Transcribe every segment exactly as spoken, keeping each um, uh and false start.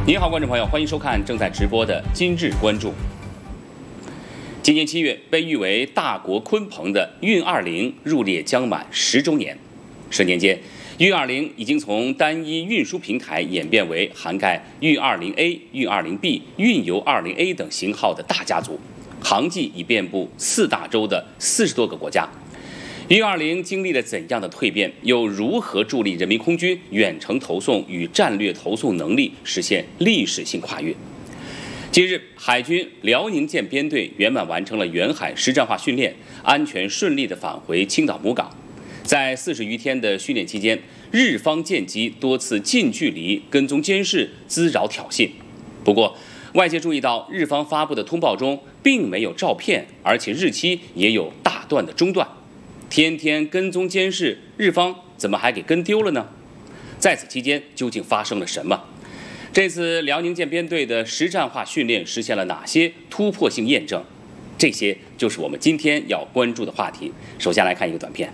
您好，观众朋友，欢迎收看正在直播的《今日关注》。今年七月，被誉为大国鲲鹏的运二零入列将满十周年。十年间，运二零已经从单一运输平台演变为涵盖运二零 A、运二零 B、运油二零 A 等型号的大家族，航迹已遍布四大洲的四十多个国家。运二零经历了怎样的蜕变，又如何助力人民空军远程投送与战略投送能力实现历史性跨越？近日，海军辽宁舰编队圆满完成了远海实战化训练，安全顺利地返回青岛母港。在四十余天的训练期间，日方舰机多次近距离跟踪监视、滋扰挑衅。不过，外界注意到日方发布的通报中并没有照片，而且日期也有大段的中断。天天跟踪监视，日方怎么还给跟丢了呢？在此期间究竟发生了什么？这次辽宁舰编队的实战化训练实现了哪些突破性验证？这些就是我们今天要关注的话题。首先来看一个短片。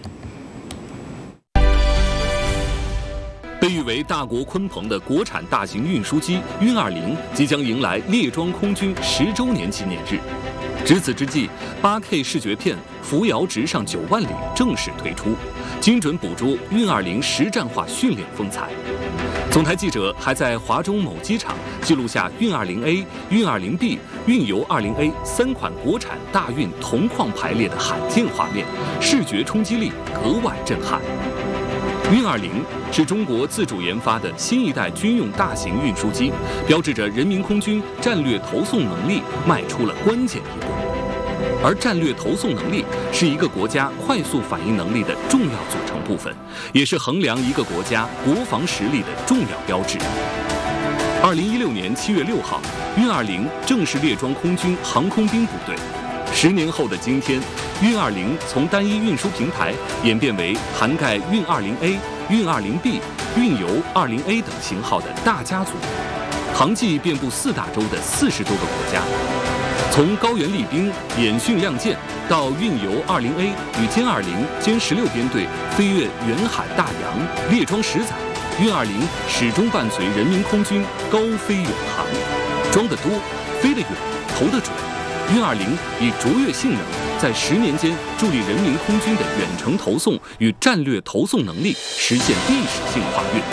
被誉为大国鲲鹏的国产大型运输机运二零即将迎来列装空军十周年纪念日。值此之际， 八 K 视觉片《扶摇直上九万里》正式推出，精准捕捉运二零实战化训练风采。总台记者还在华中某机场记录下运二零 A、运二零 B、运油二零 A 三款国产大运同框排列的罕见画面，视觉冲击力格外震撼。运二零是中国自主研发的新一代军用大型运输机，标志着人民空军战略投送能力迈出了关键一步。而战略投送能力是一个国家快速反应能力的重要组成部分，也是衡量一个国家国防实力的重要标志。二零一六年七月六号，运二零正式列装空军航空兵部队。十年后的今天，运二零从单一运输平台演变为涵盖运二零 A、运二零 B、运油二零 A 等型号的大家族，航迹遍布四大洲的四十多个国家。从高原立兵演训亮剑，到运油二零 A 与歼二零歼十六编队飞越远海大洋，列装十载，运二零始终伴随人民空军高飞远航，装得多，飞得远，投得准。运二零以卓越性能，在十年间助力人民空军的远程投送与战略投送能力实现历史性跨越。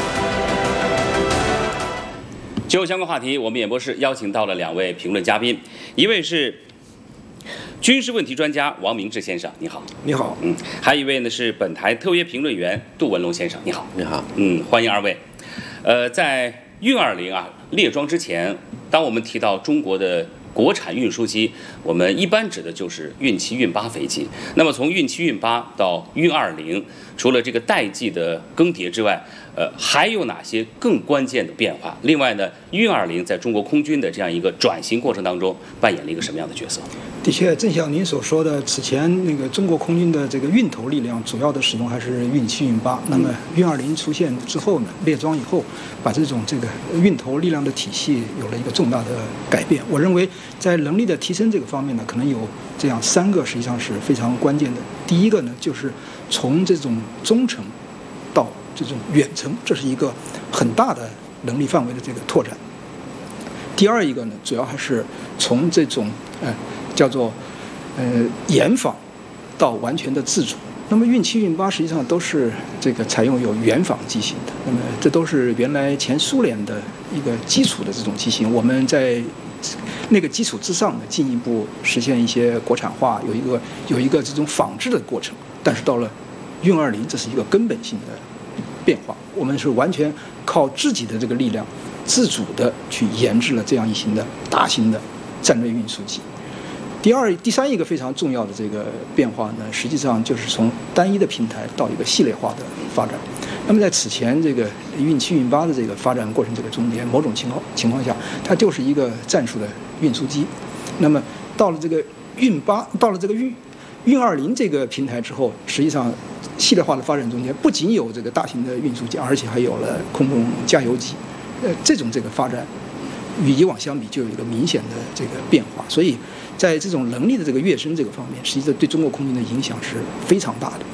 就相关话题，我们演播室邀请到了两位评论嘉宾，一位是军事问题专家王明志先生，你好。 你好。 嗯，还有一位呢是本台特约评论员杜文龙先生，你好。 你好。 嗯，欢迎二位。呃，在运二零啊列装之前，当我们提到中国的国产运输机，我们一般指的就是运七、运八飞机。那么从运七、运八到运二零，除了这个代际的更迭之外，呃，还有哪些更关键的变化？另外呢，运二零在中国空军的这样一个转型过程当中，扮演了一个什么样的角色？ 的确，正像您所说的，此前那个中国空军的这个运头力量主要的使用还是运七、运八。那么运二零出现之后呢，列装以后，把这种这个运头力量的体系有了一个重大的改变。我认为在能力的提升这个方面呢，可能有这样三个实际上是非常关键的。第一个呢，就是从这种中程到这种远程，这是一个很大的能力范围的这个拓展。第二一个呢，主要还是从这种呃叫做呃研仿到完全的自主。那么运七、运八实际上都是这个采用有原仿机型的，那么这都是原来前苏联的一个基础的这种机型，我们在那个基础之上呢，进一步实现一些国产化，有一个有一个这种仿制的过程。但是到了运二零，这是一个根本性的变化，我们是完全靠自己的这个力量，自主的去研制了这样一型的大型的战略运输机。第二、第三一个非常重要的这个变化呢，实际上就是从单一的平台到一个系列化的发展。那么在此前这个运七、运八的这个发展过程这个中间，某种情况情况下，它就是一个战术的运输机。那么到了这个运八，到了这个运运二零这个平台之后，实际上系列化的发展中间，不仅有这个大型的运输机，而且还有了空中加油机。呃，这种这个发展与以往相比，就有一个明显的这个变化。所以在这种能力的这个跃升这个方面，实际上对中国空军的影响是非常大的。